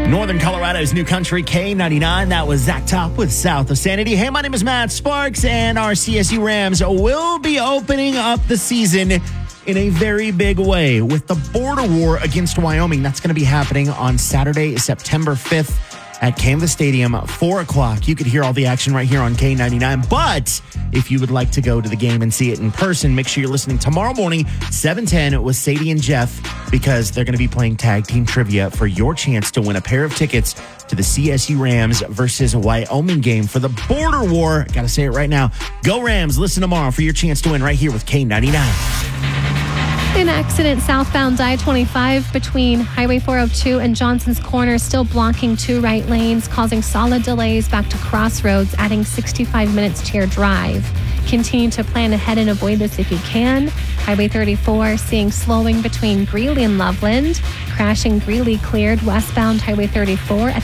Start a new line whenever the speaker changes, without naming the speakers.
Northern Colorado's New Country K99. That was Zach Top with South of Sanity. Hey, my name is Matt Sparks, and our CSU Rams will be opening up the season in a very big way with the border war against Wyoming. That's going to be happening on Saturday, September 5th at Canvas Stadium, 4 o'clock. You could hear all the action right here on K99. But if you would like to go to the game and see it in person, make sure you're listening tomorrow morning, 7:10 with Sadie and Jeff, because they're going to be playing tag team trivia for your chance to win a pair of tickets to the CSU Rams versus Wyoming game for the border war. Got to say it right now. Go Rams. Listen tomorrow for your chance to win right here with K99.
An accident southbound I-25 between Highway 402 and Johnson's Corner, still blocking 2 right lanes, causing solid delays back to Crossroads, adding 65 minutes to your drive. Continue to plan ahead and avoid this if you can. Highway 34 seeing slowing between Greeley and Loveland. Crashing Greeley cleared westbound Highway 34 at